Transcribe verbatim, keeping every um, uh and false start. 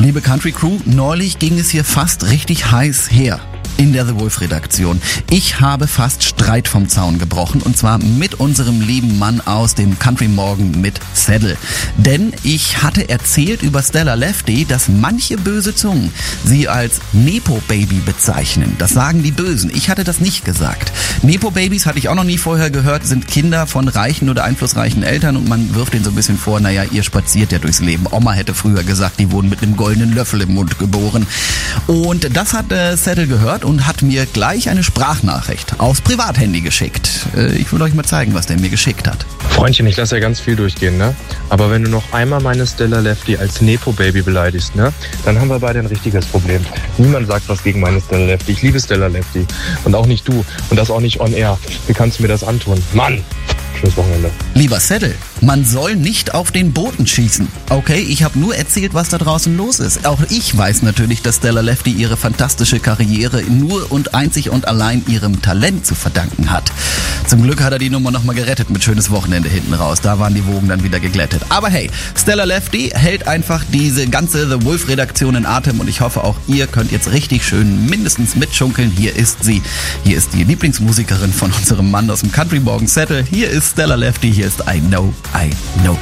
Liebe Country Crew, neulich ging es hier fast richtig heiß her. In der The Wolf Redaktion. Ich habe fast Streit vom Zaun gebrochen und zwar mit unserem lieben Mann aus dem Country Morgen mit Saddle. Denn ich hatte erzählt über Stella Lefty, dass manche böse Zungen sie als Nepo-Baby bezeichnen. Das sagen die Bösen. Ich hatte das nicht gesagt. Nepo-Babys hatte ich auch noch nie vorher gehört, sind Kinder von reichen oder einflussreichen Eltern und man wirft denen so ein bisschen vor, naja, ihr spaziert ja durchs Leben. Oma hätte früher gesagt, die wurden mit einem goldenen Löffel im Mund geboren. Und das hat äh, Saddle gehört und hat mir gleich eine Sprachnachricht aufs Privathandy geschickt. Äh, ich will euch mal zeigen, was der mir geschickt hat. Freundchen, ich lasse ja ganz viel durchgehen, ne? Aber wenn du noch einmal meine Stella Lefty als Nepo-Baby beleidigst, ne? Dann haben wir beide ein richtiges Problem. Niemand sagt was gegen meine Stella Lefty. Ich liebe Stella Lefty. Und auch nicht du. Und das auch nicht on air. Wie kannst du mir das antun? Mann! Schönes Wochenende. Lieber Saddle, man soll nicht auf den Boten schießen. Okay, ich habe nur erzählt, was da draußen los ist. Auch ich weiß natürlich, dass Stella Lefty ihre fantastische Karriere nur und einzig und allein ihrem Talent zu verdanken hat. Zum Glück hat er die Nummer nochmal gerettet mit schönes Wochenende hinten raus. Da waren die Wogen dann wieder geglättet. Aber hey, Stella Lefty hält einfach diese ganze The Wolf Redaktion in Atem und ich hoffe auch ihr könnt jetzt richtig schön mindestens mitschunkeln. Hier ist sie. Hier ist die Lieblingsmusikerin von unserem Mann aus dem Country Morgen Saddle. Hier ist Stella Lefty. Hier ist I Know, I Know.